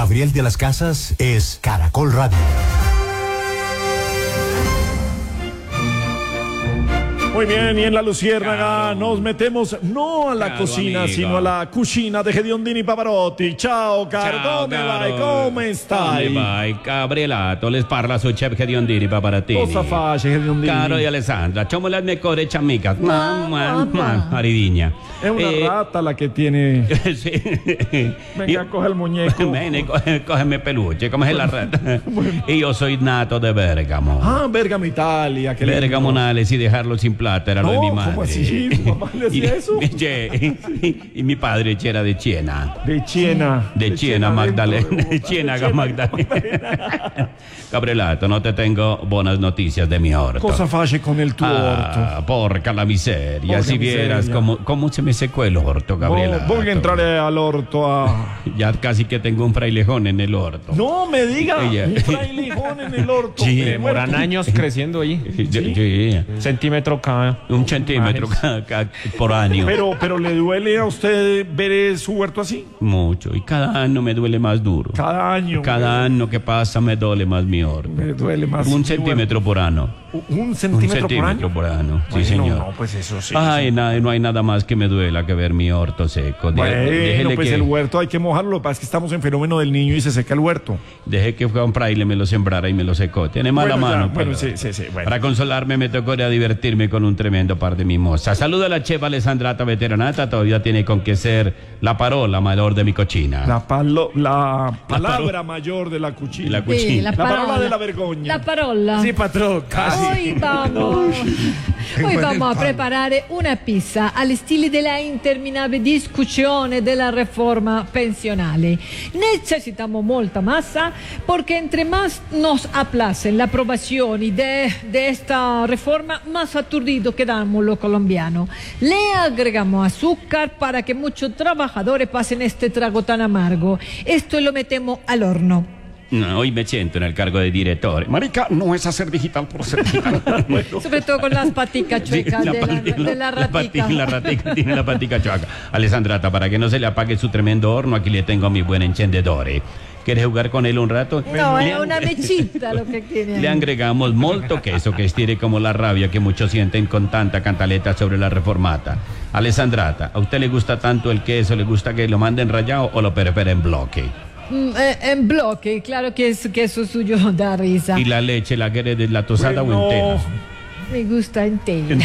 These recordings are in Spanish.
Gabriel de las Casas es Caracol Radio. Muy bien, y en La Luciérnaga nos metemos no a la cocina, amigo, sino a la cucina de Gediondini Pavarotti. Ciao, caro, come vai, come stai? Come vai? Gabrielato, les parla su chef Gediondini Paparatini. Cosa face, Gediondini? Caro di Alessandra, somos las mejores amigas. Maridigna. Es una rata la que tiene. Sí. Venga, coge el muñeco. Bene, cógeme peluche, come es la rata. Y yo soy nato de Bergamo. Ah, Bergamo, Italia. Qué lindo. Bergamonales y dejarlo sin plata era lo de mi madre. ¿Cómo así? ¿Tu mamá le hacía eso? Y mi padre era de Siena. De Siena. De Siena, Magdalena. De Siena, Magdalena. Gabrielato, no te tengo buenas noticias de mi orto. Cosa face con el tuo orto? Porca la miseria. Porca Si vieras miseria. cómo se me secó el orto, Gabriela. Voy a entrar al orto a... Ya casi que tengo un frailejón en el orto. No me diga, Ella. un frailejón en el orto. Sí, Demoran años creciendo ahí. Sí. Centímetro cada. Un centímetro por año. Pero ¿le duele a usted ver su huerto así? Mucho. Y cada año me duele más duro. Cada año. Cada año que pasa me duele más mi orto. Me duele más. Un centímetro por año. ¿Un centímetro por año? Por año. Sí, Bueno, señor. No, pues eso sí. Ay, no hay nada más que me duela que ver mi orto seco. Bueno, pues el huerto hay que mojarlo. Lo que pasa es que estamos en fenómeno del niño y se seca el huerto. Dejé que Juan Fraile me lo sembrara y me lo secó. Tiene mala Bueno, ya, mano. bueno, pero sí, bueno. Para consolarme me tocó ir a divertirme con un tremendo par de mimosas. Saluda a la chef Alessandrata veteranata. Todavía tiene con qué ser la parola mayor de mi cochina. La palabra mayor de la cuchina. La cuchina. Sí, La parola de la vergogna. La parola. Sí, patrón, casi. Hoy vamos a preparare una pizza al stile della interminabile discussione della reforma pensionale. Necesitamos molta masa porque entre más nos aplacen la aprobación de esta reforma, más aturdidos quedamos los colombianos. Le agregamos azúcar para que muchos trabajadores pasen este trago tan amargo. Esto lo metemos al horno. No, hoy me siento en el cargo de director. Marica, no es hacer digital por ser digital. Sobre todo con las paticas chuecas de la ratica. La ratica tiene la patica chueca. Alessandrata, para que no se le apague su tremendo horno, aquí le tengo a mi buen encendedor. ¿Quieres jugar con él un rato? No, es una mechita lo que tiene. Le agregamos molto queso que estire como la rabia que muchos sienten con tanta cantaleta sobre la reformata. Alessandrata, ¿a usted le gusta tanto el queso? ¿Le gusta que lo manden rallado o lo prefiere en bloque? En bloque, claro que eso suyo da risa. ¿Y la leche la quiere de la tosada o entera? Me gusta entera.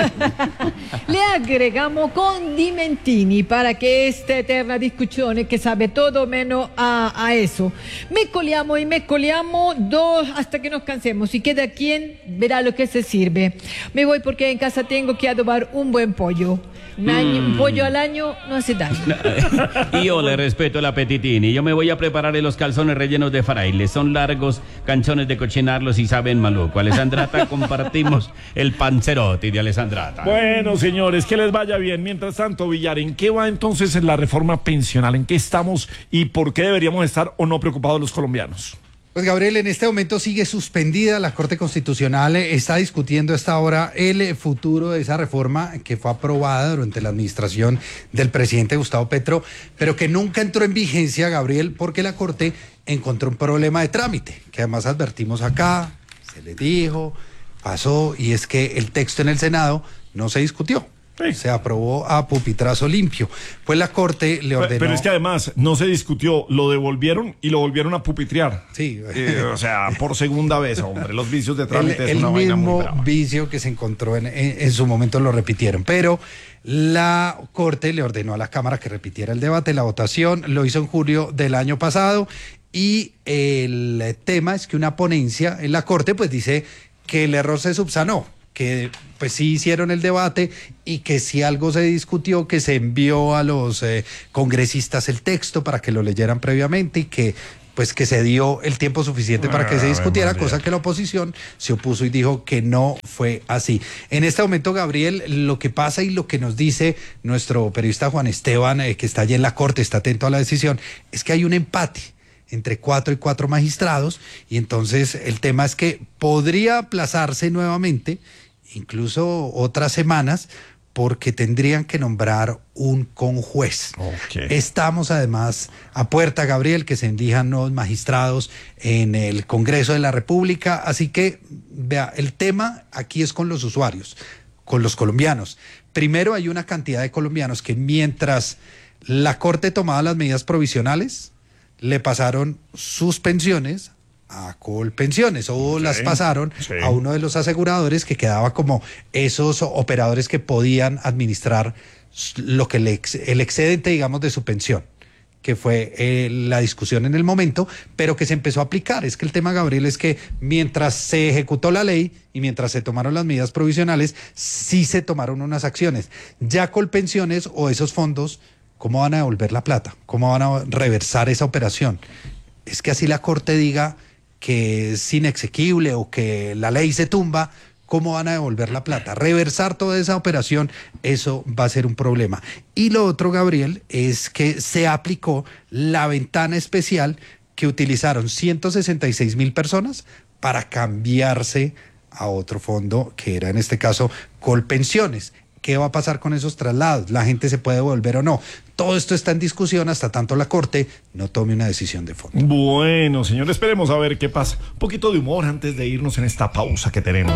Le agregamos condimentini para que esta eterna discusión que sabe todo menos a eso. Mezcoliamo dos hasta que nos cansemos. Si queda quien verá lo que se sirve. Me voy porque en casa tengo que adobar un buen pollo. Un pollo al año no hace daño. Y yo le respeto el apetitini. Yo me voy a preparar los calzones rellenos de fraile. Son largos, canchones de cochinarlos y saben maluco. Alessandrata, compartimos el panzerotti de Alessandrata. Bueno, señores, que les vaya bien. Mientras tanto, Villar, ¿en qué va entonces en la reforma pensional? ¿En qué estamos y por qué deberíamos estar o no preocupados los colombianos? Pues Gabriel, en este momento sigue suspendida la Corte Constitucional, está discutiendo a esta hora el futuro de esa reforma que fue aprobada durante la administración del presidente Gustavo Petro, pero que nunca entró en vigencia, Gabriel, porque la Corte encontró un problema de trámite, que además advertimos acá, se les dijo, pasó, y es que el texto en el Senado no se discutió. Sí. Se aprobó a pupitrazo limpio. Pues la Corte le ordenó... Pero es que además no se discutió, lo devolvieron y lo volvieron a pupitrear. Sí. O sea, por segunda vez, hombre. Los vicios de trámite es una vaina muy mismo brava. vicio que se encontró en su momento lo repitieron. Pero la Corte le ordenó a la Cámara que repitiera el debate, la votación. Lo hizo en julio del año pasado. Y el tema es que una ponencia en la Corte pues dice que el error se subsanó, que pues sí hicieron el debate y que si algo se discutió, que se envió a los congresistas el texto para que lo leyeran previamente y que pues que se dio el tiempo suficiente para que se discutiera, cosa que la oposición se opuso y dijo que no fue así. En este momento, Gabriel, lo que pasa y lo que nos dice nuestro periodista Juan Esteban, que está allí en la Corte, está atento a la decisión, es que hay un empate entre 4 y 4 magistrados, y entonces el tema es que podría aplazarse nuevamente, incluso otras semanas, porque tendrían que nombrar un conjuez. Ok. Estamos además a puerta, Gabriel, que se elijan nuevos magistrados en el Congreso de la República, así que, vea, el tema aquí es con los usuarios, con los colombianos. Primero, hay una cantidad de colombianos que mientras la Corte tomaba las medidas provisionales, le pasaron sus pensiones a Colpensiones o las pasaron a uno de los aseguradores que quedaba como esos operadores que podían administrar lo que el excedente, digamos, de su pensión, que fue la discusión en el momento, pero que se empezó a aplicar. Es que el tema, Gabriel, es que mientras se ejecutó la ley y mientras se tomaron las medidas provisionales, sí se tomaron unas acciones. Ya Colpensiones o esos fondos, ¿cómo van a devolver la plata? ¿Cómo van a reversar esa operación? Es que así la Corte diga que es inexequible o que la ley se tumba, ¿cómo van a devolver la plata? Reversar toda esa operación, eso va a ser un problema. Y lo otro, Gabriel, es que se aplicó la ventana especial que utilizaron 166.000 personas para cambiarse a otro fondo, que era en este caso Colpensiones. ¿Qué va a pasar con esos traslados? ¿La gente se puede devolver o no? Todo esto está en discusión hasta tanto la Corte no tome una decisión de fondo. Bueno, señor, esperemos a ver qué pasa. Un poquito de humor antes de irnos en esta pausa que tenemos.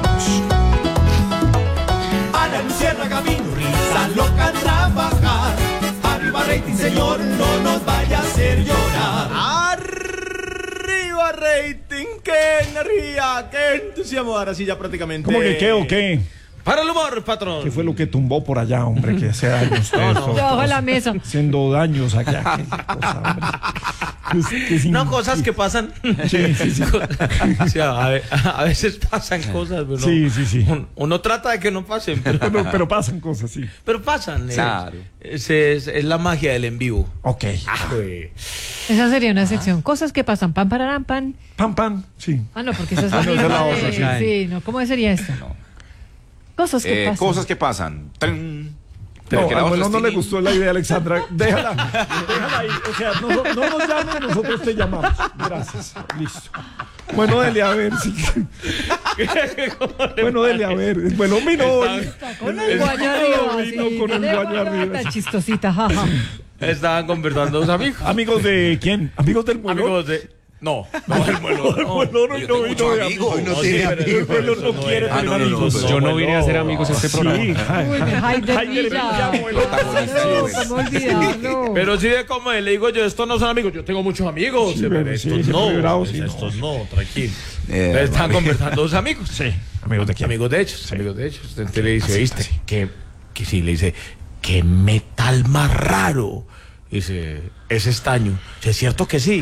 Ana Luciérnaga vino, risa loca a trabajar. Arriba rating, señor, no nos vaya a hacer llorar. Arriba rating, que energía, qué entusiasmo. Ahora sí ya prácticamente. ¿Cómo que qué o qué? Para el humor, patrón. ¿Qué fue lo que tumbó por allá, hombre? Que hace años. Debajo de la mesa. Haciendo daños acá. Qué cosa, hombre. No, cosas que pasan. Sí, sí, sí. O sea, a veces pasan cosas, pero Sí, sí, sí. Uno trata de que no pasen, Pero pasan cosas, sí. pero pasan. Claro. Es la magia del en vivo. Ok. Esa sería una sección. Cosas que pasan. Pan, pararán, pan. Pan, pan, sí. Ah, no, porque esa es la esa es la misma otra, de... Sí, no. ¿Cómo sería esto? Cosas que pasan. Cosas que pasan. ¡Trin! No, que la al otra bueno es no le tin. gustó la idea, Alexandra. Déjala ahí. O sea, no nos llamen, nosotros te llamamos. Gracias. Listo. Bueno, dele a ver. Sí. Bueno, dele a ver. Bueno, vino hoy. Con el guayo arriba. Vino Sí, con el tiene guayo arriba. Está chistosita, jaja. Estaban conversando dos amigos. ¿Amigos de quién? ¿Amigos del vuelo? Amigos de... No, el vuelo. El vuelo no vino de amigos. No tiene amigos. El vuelo no quiere tener amigos. Yo no vine a ser amigos de este programa. Sí, Uy, Haider Villa. ¿Cómo olvidarlo? Pero sí de como le digo yo, estos no son amigos. Yo tengo muchos amigos. Sí, pero pero sí, estos sí, no. pero bravo, sí, Estos no, tranquilo. Estaban conversando dos amigos. Sí. ¿Amigos de quién? Amigos de ellos. Amigos de ellos. Entonces le dice, ¿viste? Que sí, le dice, ¿qué metal más raro? Dice, es estaño. ¿Es cierto que sí?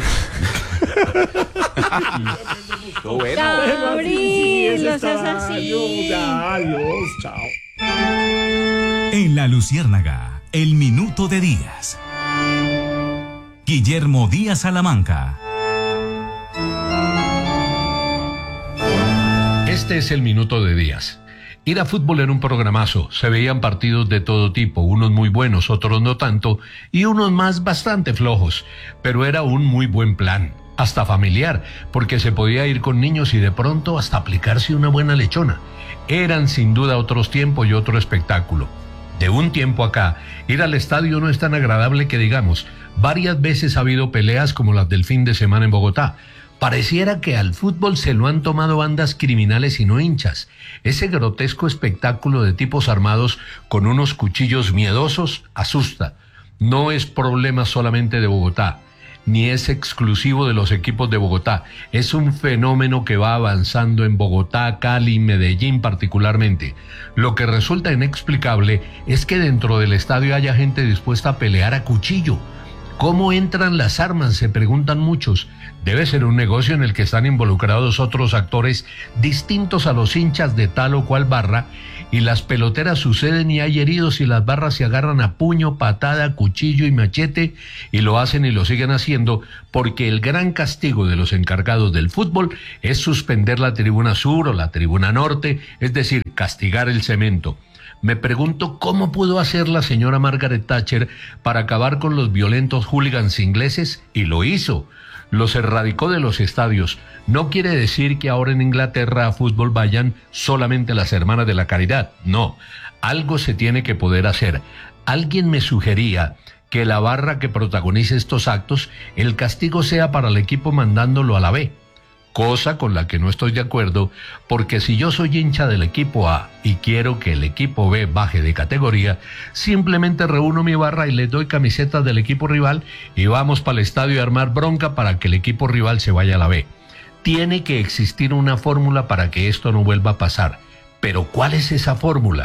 Gabriel, no seas así. Adiós, chao. En La Luciérnaga, el minuto de Díaz. Guillermo Díaz Salamanca. Este es el minuto de Díaz. Ir a fútbol era un programazo, se veían partidos de todo tipo, unos muy buenos, otros no tanto, y unos más bastante flojos, pero era un muy buen plan, hasta familiar, porque se podía ir con niños y de pronto hasta aplicarse una buena lechona. Eran sin duda otros tiempos y otro espectáculo. De un tiempo acá, ir al estadio no es tan agradable que digamos, varias veces ha habido peleas como las del fin de semana en Bogotá. Pareciera que al fútbol se lo han tomado bandas criminales y no hinchas. Ese grotesco espectáculo de tipos armados con unos cuchillos miedosos asusta. No es problema solamente de Bogotá, ni es exclusivo de los equipos de Bogotá. Es un fenómeno que va avanzando en Bogotá, Cali, Medellín particularmente. Lo que resulta inexplicable es que dentro del estadio haya gente dispuesta a pelear a cuchillo. ¿Cómo entran las armas?, se preguntan muchos. Debe ser un negocio en el que están involucrados otros actores distintos a los hinchas de tal o cual barra, y las peloteras suceden y hay heridos y las barras se agarran a puño, patada, cuchillo y machete, y lo hacen y lo siguen haciendo porque el gran castigo de los encargados del fútbol es suspender la tribuna sur o la tribuna norte, es decir, castigar el cemento. Me pregunto cómo pudo hacer la señora Margaret Thatcher para acabar con los violentos hooligans ingleses, y lo hizo. Los erradicó de los estadios. No quiere decir que ahora en Inglaterra a fútbol vayan solamente las hermanas de la caridad, no. Algo se tiene que poder hacer. Alguien me sugería que la barra que protagonice estos actos, el castigo sea para el equipo mandándolo a la B. Cosa con la que no estoy de acuerdo, porque si yo soy hincha del equipo A y quiero que el equipo B baje de categoría, simplemente reúno mi barra y les doy camisetas del equipo rival y vamos para el estadio a armar bronca para que el equipo rival se vaya a la B. Tiene que existir una fórmula para que esto no vuelva a pasar. Pero ¿cuál es esa fórmula?